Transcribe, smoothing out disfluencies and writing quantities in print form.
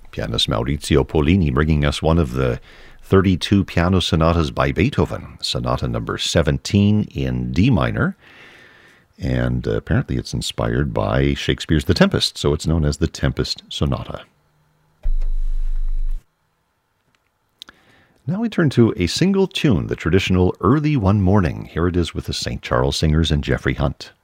Pianist Maurizio Pollini bringing us one of the 32 piano sonatas by Beethoven, Sonata number 17 in D minor. And apparently it's inspired by Shakespeare's The Tempest, so it's known as the Tempest Sonata. Now we turn to a single tune, the traditional Early One Morning. Here it is with the St. Charles Singers and Jeffrey Hunt.